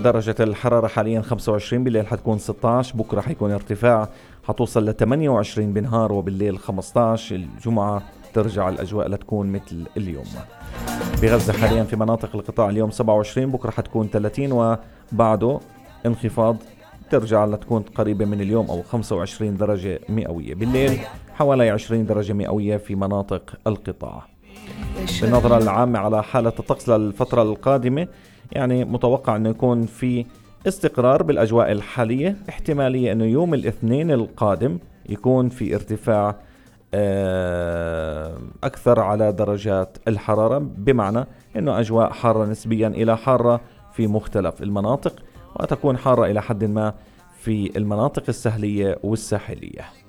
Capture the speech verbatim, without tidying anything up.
درجة الحرارة حاليا خمسة وعشرين، بالليل حتكون ستة عشر، بكرة حيكون ارتفاع حتوصل ل ثمانية وعشرين بالنهار وبالليل خمسة عشر. الجمعة ترجع الأجواء لتكون مثل اليوم. بغزة حاليا في مناطق القطاع اليوم سبعة وعشرين، بكرة حتكون ثلاثين وبعده انخفاض ترجع لتكون قريبة من اليوم أو خمسة وعشرين درجة مئوية. بالليل حوالي عشرين درجة مئوية في مناطق القطاع. بالنظرة العامة على حالة الطقس للفترة القادمة، يعني متوقع أنه يكون في استقرار بالأجواء الحالية. احتمالية أنه يوم الاثنين القادم يكون في ارتفاع أكثر على درجات الحرارة، بمعنى أنه أجواء حارة نسبيا إلى حارة في مختلف المناطق، وتكون حارة إلى حد ما في المناطق الساحلية والساحلية.